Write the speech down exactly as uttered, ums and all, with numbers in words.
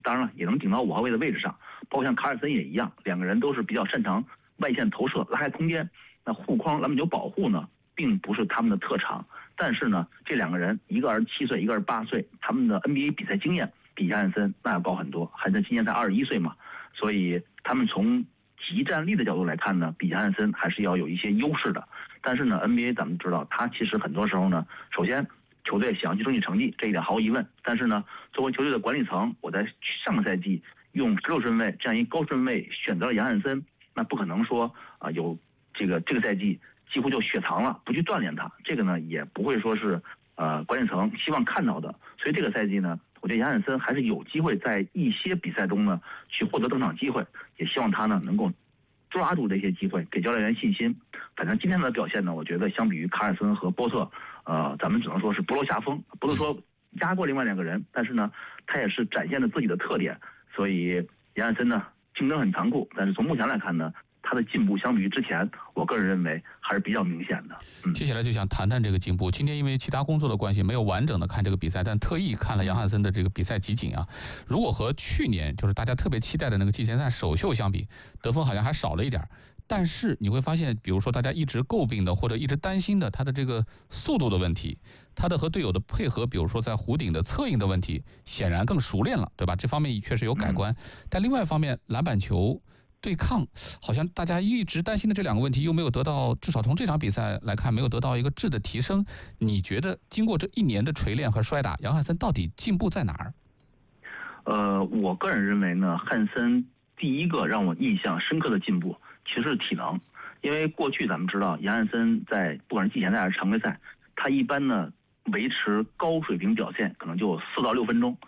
当然了，也能顶到五号位的位置上。包括像卡尔森也一样，两个人都是比较擅长外线投射、拉开空间。那护框、篮板球保护呢，并不是他们的特长。但是呢，这两个人一个二十七岁，一个二十八岁，他们的 N B A 比赛经验比亚汉森那要高很多。汉森今年才二十一岁嘛，所以他们从即战力的角度来看呢，比亚汉森还是要有一些优势的。但是呢 ，N B A 咱们知道，他其实很多时候呢，首先球队想要去争取成绩，这一点毫无疑问。但是呢，作为球队的管理层，我在上个赛季用十六顺位这样一高顺位选择了杨汉森，那不可能说啊、呃、有这个这个赛季几乎就雪藏了，不去锻炼他，这个呢也不会说是呃管理层希望看到的。所以这个赛季呢，我觉得杨汉森还是有机会在一些比赛中呢去获得登场机会，也希望他呢能够抓住这些机会，给教练员信心。反正今天的表现呢，我觉得相比于卡尔森和波特，呃，咱们只能说是不落下风，不是说压过另外两个人，但是呢，他也是展现了自己的特点。所以杨汉森呢，竞争很残酷，但是从目前来看呢，他的进步相比于之前，我个人认为还是比较明显的。 嗯，接下来就想谈谈这个进步。今天因为其他工作的关系，没有完整的看这个比赛，但特意看了杨汉森的这个比赛集锦啊。如果和去年就是大家特别期待的那个季前赛首秀相比，得分好像还少了一点。但是你会发现，比如说大家一直诟病的或者一直担心的他的这个速度的问题，他的和队友的配合，比如说在弧顶的策应的问题，显然更熟练了，对吧？这方面确实有改观。但另外一方面，篮板球对抗，好像大家一直担心的这两个问题又没有得到，至少从这场比赛来看，没有得到一个质的提升。你觉得经过这一年的锤炼和摔打，杨汉森到底进步在哪儿？ 呃，我个人认为呢，汉森第一个让我印象深刻的进步其实是体能。因为过去咱们知道，杨汉森在不管是季前赛还是常规赛，他一般呢维持高水平表现可能就四到六分钟，